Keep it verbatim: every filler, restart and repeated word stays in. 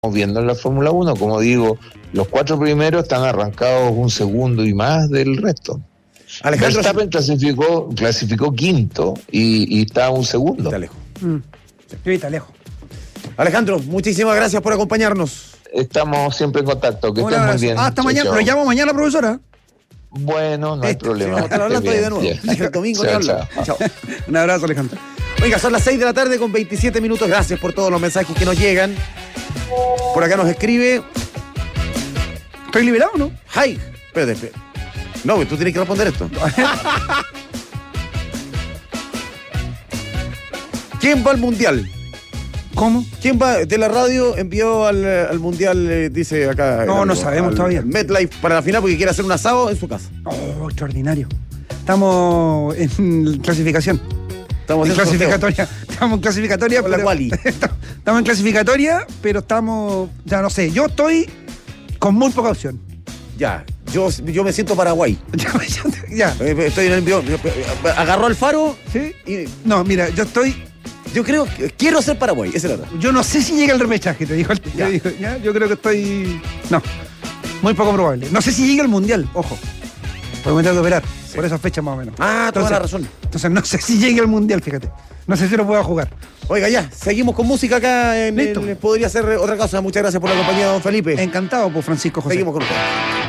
viendo en la Fórmula uno, como digo, los cuatro primeros están arrancados un segundo y más del resto. Alejandro Verstappen clasificó, clasificó quinto y, y está un segundo. Está lejos. Mm. Sí, está lejos. Alejandro, muchísimas gracias por acompañarnos. Estamos siempre en contacto, que Un estén muy abrazo. bien. Ah, hasta Chau, mañana, chau. pero llamo mañana, profesora. Bueno, no hay Este, problema. vamos a estar hablando Esté hoy de nuevo. bien. Y el domingo Chao, ni habla. chao. Chao. Un abrazo, Alejandro. Oiga, son las seis de la tarde con veintisiete minutos. Gracias por todos los mensajes que nos llegan. Por acá nos escribe. ¿Estoy liberado o no? Hi. Espérate, espérate. No, tú tienes que responder esto. ¿Quién va al mundial? ¿Cómo? ¿Quién va de la radio envió al, al mundial, eh, dice acá? No, el- no sabemos al- todavía. al MetLife para la final porque quiere hacer un asado en su casa. Oh, extraordinario. Estamos en clasificación. Estamos En en sorteo. clasificatoria. Estamos en clasificatoria. Con la pero- quali. Estamos en clasificatoria, pero estamos. Ya no sé. Yo estoy con muy poca opción. Ya, yo, yo me siento Paraguay. Ya, ya. Eh, Estoy en el envío. Agarró al faro ¿Sí? y No, mira, yo estoy. yo creo que quiero ser Paraguay, esa es la verdad. Yo no sé si llega el repechaje, te dijo. el- Ya. te dijo, ya, yo creo que estoy. No. Muy poco probable. No sé si llega el mundial, ojo. Porque me tengo que operar. Por esas fechas más o menos. Ah, toda Entonces- la razón. Entonces no sé si llega el mundial, fíjate. No sé si lo puedo jugar. Oiga, ya, seguimos con música acá en Listo. el- podría ser otra cosa. Muchas gracias por la compañía, don Felipe. Encantado, pues, Francisco José. Seguimos con usted.